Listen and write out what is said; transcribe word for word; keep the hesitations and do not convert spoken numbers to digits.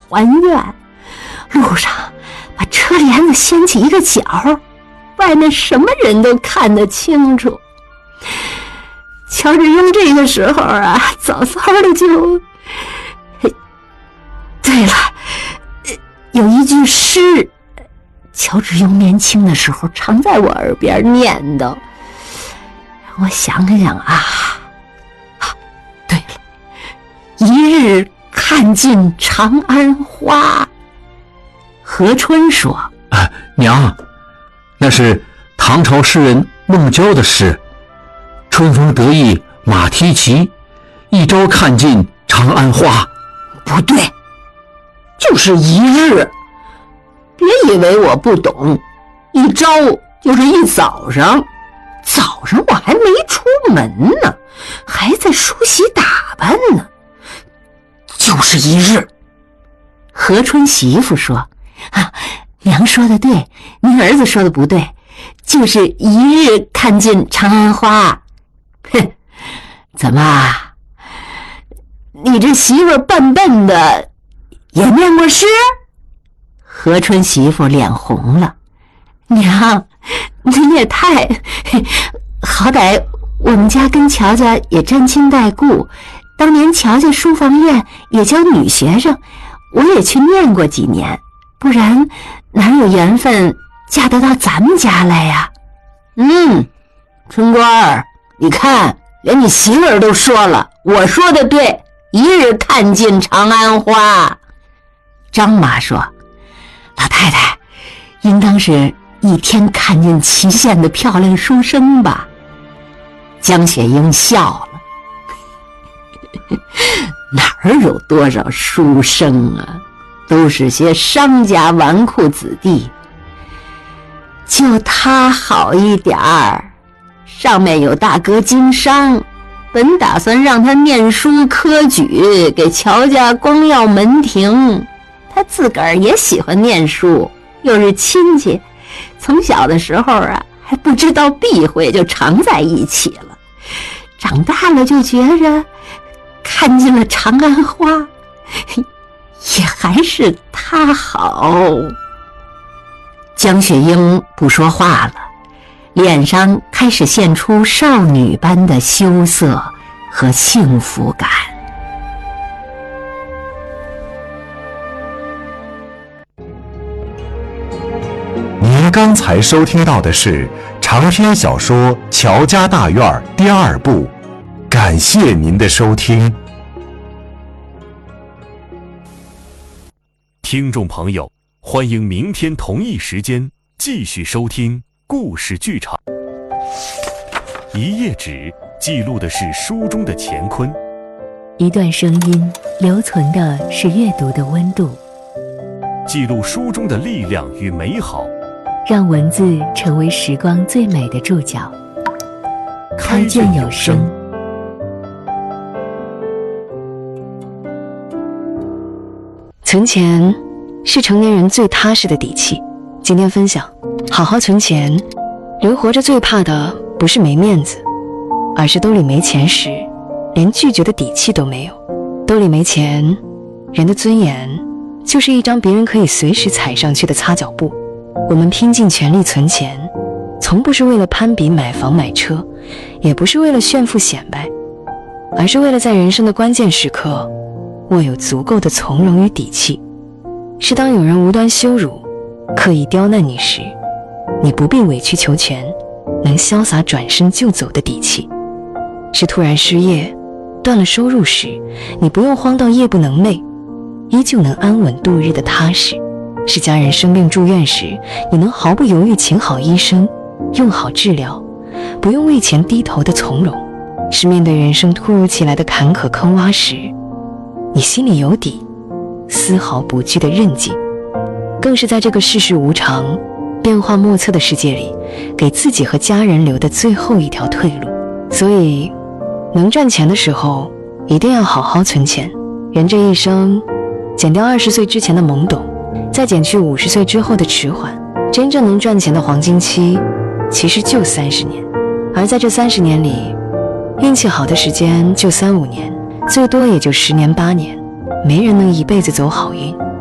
还愿。路上把车帘子掀起一个角，外面什么人都看得清楚。乔治英这个时候啊，早早的就……对了，有一句诗，乔治英年轻的时候常在我耳边念叨。我想想啊，啊，对了，一日看尽长安花。何春说：“ 啊，娘，那是唐朝诗人孟郊的诗。春风得意马蹄疾，一朝看尽长安花。” 不对，就是一日。别以为我不懂，一朝就是一早上。早上我还没出门呢，还在梳洗打扮呢，就是一日。何春媳妇说：“啊，娘说的对，您儿子说的不对，就是一日看尽长安花。”哼，怎么，你这媳妇笨笨的也念过诗？何春媳妇脸红了。娘，你也太……好歹我们家跟乔家也沾亲带故，当年乔家书房院也教女学生，我也去念过几年，不然哪有缘分嫁得到咱们家来呀？嗯，春官儿，你看，连你媳妇儿都说了，我说的对，一日看尽长安花。张妈说：“老太太，应当是一天看见祁县的漂亮书生吧？”江雪英笑了，哪儿有多少书生啊，都是些商家纨绔子弟。就他好一点儿，上面有大哥经商，本打算让他念书科举，给乔家光耀门庭。他自个儿也喜欢念书，又是亲戚，从小的时候啊，还不知道避讳，就常在一起了。长大了就觉着看见了长安花，也还是他好。江雪英不说话了，脸上开始现出少女般的羞涩和幸福感。 您刚才收听到的是长篇小说《乔家大院》第二部，感谢您的收听。 听众朋友，欢迎明天同一时间继续收听故事剧场。一页纸记录的是书中的乾坤， 一段声音留存的是阅读的温度， 记录书中的力量与美好， 让文字成为时光最美的注脚。开卷有声。 存钱是成年人最踏实的底气。今天分享，好好存钱。人活着最怕的不是没面子，而是兜里没钱时，连拒绝的底气都没有。兜里没钱，人的尊严就是一张别人可以随时踩上去的擦脚布。我们拼尽全力存钱，从不是为了攀比买房买车，也不是为了炫富显摆，而是为了在人生的关键时刻握有足够的从容与底气。是当有人无端羞辱、刻意刁难你时，你不必委曲求全，能潇洒转身就走的底气。是突然失业、断了收入时，你不用慌到夜不能寐，依旧能安稳度日的踏实。是家人生病住院时，你能毫不犹豫请好医生，用好治疗，不用为钱低头的从容。是面对人生突如其来的坎坷坑洼时，你心里有底，丝毫不惧的韧劲。更是在这个世事无常、变化莫测的世界里，给自己和家人留的最后一条退路。所以能赚钱的时候一定要好好存钱。人这一生，减掉二十岁之前的懵懂，再减去五十岁之后的迟缓，真正能赚钱的黄金期其实就三十年。而在这三十年里，运气好的时间就三五年，最多也就十年八年，没人能一辈子走好运。